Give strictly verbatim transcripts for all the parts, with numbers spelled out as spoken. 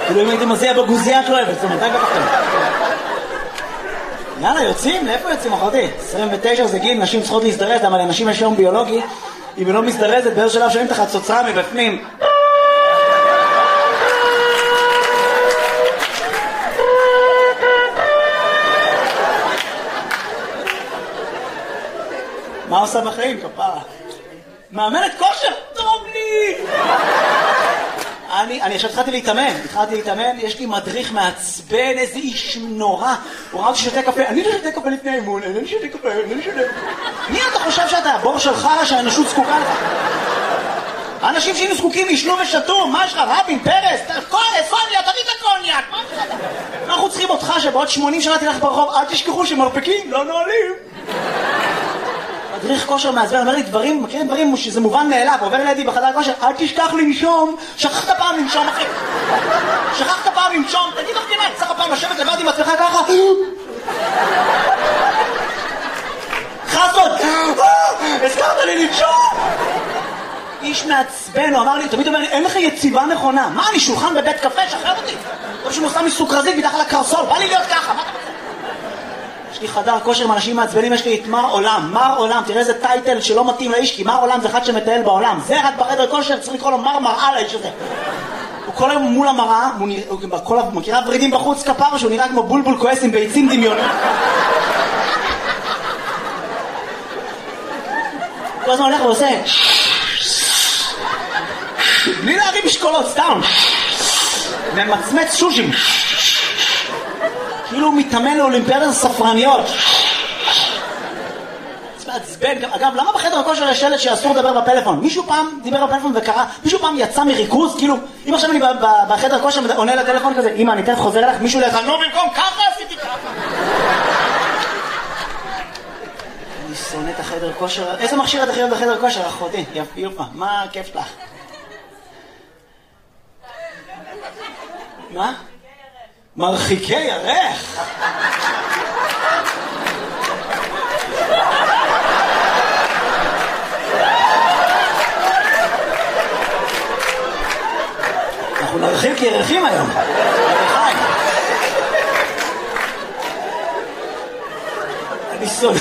כאילו אם הייתי מזיע בגוזייה את לא אוהבת, זאת אומרת, רגע בכם. יאללה, יוצאים? לאיפה יוצאים, אחותי? עשרים ותשע זה גיל, נשים צריכות להזדרז, אבל לנשים יש יום ביולוגי, אם היא לא מזדרזת, באיזה שלב שומעים את החצוצרה מבפנים. מה עושה בחיים, כפרה? מאמנת כושר? טוב לי! אני, אני עכשיו התחלתי להתאמן, התחלתי להתאמן, יש לי מדריך מעצבן, איזה איש נורא. הוא ראה אותי שותה קפה, אני לא שותה קפה לפני האימון, אני לא שותה קפה, אני לא שותה קפה. מי אתה חושב שאתה? הבור שלך שהאנושות זקוקה לך? האנשים שהיינו זקוקים ישנו ושתו, מה יש לך? רבין, פרס, קוניה, קוניה, תביא את הקוניאק, מה יש לך? אנחנו צריכים אותך שבעוד שמונים שנה תלך ברחוב, אל תשכחו שמרפקים לא נועלים. מדריך כושר מעצבן, אומר לי דברים, מכירים דברים שזה מובן מאליו, עובר לידי בחדר כושר, אל תשכח לנשום, שכחת פעם לנשום אחי, שכחת פעם לנשום, תגיד לך כמעט, צריך פעם לשבת לבד עם עצמך ככה, חסות, הזכרת לי לנשום, איש מעצבן, הוא אמר לי, תמיד אומר לי, אין לך יציבה נכונה, מה אני שולחן בבית קפה, שחרר אותי, טוב שהוא עושה מסוכרזית מתחת לקרסול, בא לי להיות ככה, מה אתה רוצה? יש לי חדר כושר עם אנשים מעצבנים, יש לי את מר עולם, מר עולם, תראה איזה טייטל שלא מתאים לאיש, כי מר עולם זה אחד שמטייל בעולם, זה רק בחדר כושר, צריך לקרוא לו מר מראה לאיש הזה. הוא כל היום מול המראה, הוא מכירה ורידים בחוץ כפר, שהוא נראה כמו בולבול כועס עם ביצים דמיונות. כל הזמן הולך ועושה בלי להרים משקולות, סתם ומצמץ שושים כאילו הוא מתאמן לאולימפיאדת הספרניות. זה מעצבן. אגב, למה בחדר הכושר יש שלט שאסור לדבר בפלאפון? מישהו פעם דיבר בפלאפון וקרא, מישהו פעם יצא מריכוז, כאילו, אם עכשיו אני בחדר הכושר עונה לטלפון כזה, אמא, אני תכף חוזר אליך, מישהו לך, נו במקום, ככה עשיתי ככה. אני שונא את החדר כושר. איזה מכשיר את הכי בחדר כושר, אחותי? יופה, מה הכיף לך? מה? מרחיקי ירך. אנחנו נרחיק ירחים היום. אני שונא.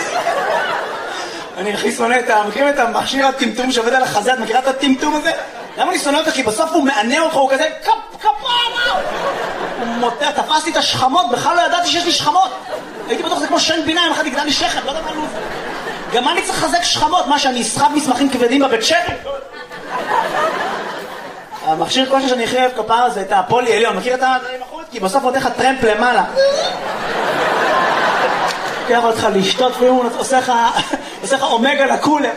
אני הכי שונא את ה... מכירים את המכשיר הטמטום שעובד על החזה? את מכירה את הטמטום הזה? למה אני שונא אותך? כי בסוף הוא מענה אותך, הוא כזה קפ, קפרה! הוא מותח, תפסתי את השכמות, בכלל לא ידעתי שיש לי שכמות. הייתי בטוח, זה כמו שן ביניים, אחד יגדל לי שכם, לא יודע מה לוב. גם אני צריך לחזק שכמות, מה שאני אסחב מסמכים כבדים בבית שכם? המכשיר כושר שאני הכי אוהב כפרה זה את הפולי עליון, מכיר את הדברים החוץ? כי בסוף עוד איך טרמפ למעלה. לוקח אותך לשתות, והוא עושה לך אומגה לקולר.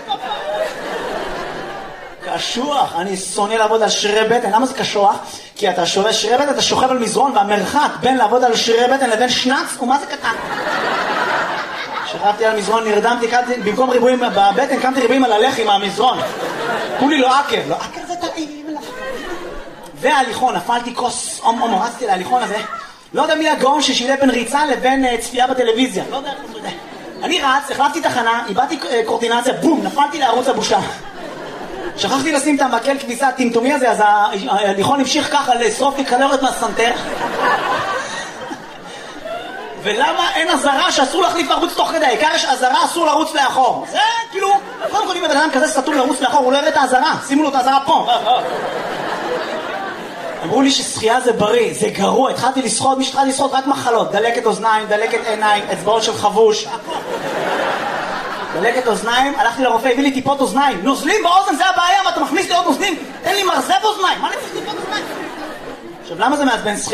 קשוח, אני שונא לעבוד על שרירי בטן. למה זה קשוח? כי אתה שווה שרירי בטן, אתה שוכב על מזרון, והמרחק בין לעבוד על שרירי בטן לבין שנץ הוא מה זה קטן. שכבתי על מזרון, נרדמתי, במקום ריבועים בבטן, קמתי ריבועים על הלחי מהמזרון. כולי לא עקב, לא עקב זה טעים. וההליכון, נפלתי כוס, אום אום, רצתי להליכון הזה. לא יודע מי הגאון ששילה בין ריצה לבין צפייה בטלוויזיה. לא יודע, לא יודע. אני רץ, החלפתי תחנה, איבדתי קורטינציה, בום, נפלתי לערוץ הבושה. שכחתי לשים את המקל כביסה הטמטומי הזה, אז ההליכון המשיך ככה לשרוף לי קלוריות מהסנטר. ולמה אין עזרה שאסור להחליף ערוץ תוך כדי? העיקר יש עזרה, אסור לרוץ לאחור. זה כאילו, קודם כל אם אדם כזה סתום לרוץ לאחור, הוא לא יראה את העזרה, שימו לו את העזרה פה. אמרו לי ששחייה זה בריא, זה גרוע, התחלתי לשחות, מי שהתחלתי לשחות רק מחלות, דלקת אוזניים, דלקת עיניים, אצבעות של חבוש, דלקת אוזניים, הלכתי לרופא, הביא לי טיפות אוזניים, נוזלים באוזן, זה הבעיה, מה אתה מכניס לי עוד נוזלים? תן לי מרזב אוזניים, מה אני צריך טיפות אוזניים? עכשיו למה זה מעצבן שחייה?